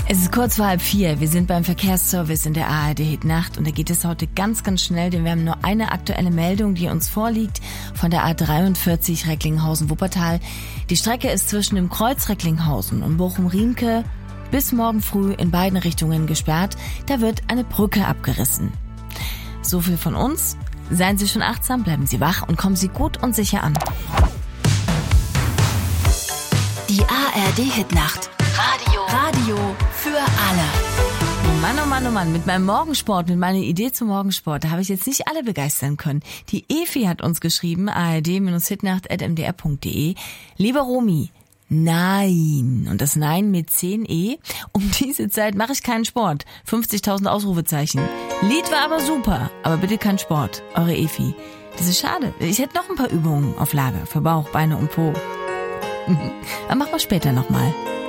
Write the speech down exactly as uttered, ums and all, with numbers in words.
Es ist kurz vor halb vier. Wir sind beim Verkehrsservice in der A R D Hit Nacht und da geht es heute ganz, ganz schnell, denn wir haben nur eine aktuelle Meldung, die uns vorliegt von der A dreiundvierzig Recklinghausen-Wuppertal. Die Strecke ist zwischen dem Kreuz Recklinghausen und Bochum-Riemke bis morgen früh in beiden Richtungen gesperrt. Da wird eine Brücke abgerissen. So viel von uns. Seien Sie schon achtsam, bleiben Sie wach und kommen Sie gut und sicher an. Die A R D Hit Nacht. Radio. Radio für alle. Mann, oh Mann, oh Mann, mit meinem Morgensport, mit meiner Idee zum Morgensport, da habe ich jetzt nicht alle begeistern können. Die Efi hat uns geschrieben, a r d hitnacht at m d r punkt d e. Lieber Romy, nein. Und das Nein mit zehn E. Um diese Zeit mache ich keinen Sport. fünfzigtausend Ausrufezeichen. Lied war aber super, aber bitte kein Sport. Eure Efi. Das ist schade. Ich hätte noch ein paar Übungen auf Lager für Bauch, Beine und Po. Aber machen wir später nochmal.